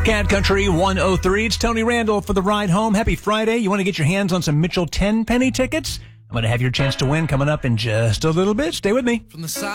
Cat Country 103. It's Tony Randall for the ride home. Happy Friday. You want to get your hands on some Mitchell 10-penny tickets? I'm going to have your chance to win coming up in just a little bit. Stay with me. From the side